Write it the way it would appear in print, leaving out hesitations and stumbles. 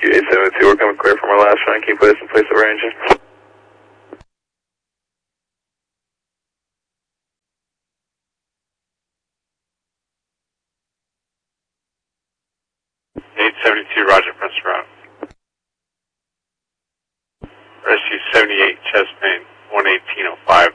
Rescue 872, we're coming clear from our last run. Can you put us in place of our engine? 872, Roger, press route. Rescue 78, chest pain, 11805.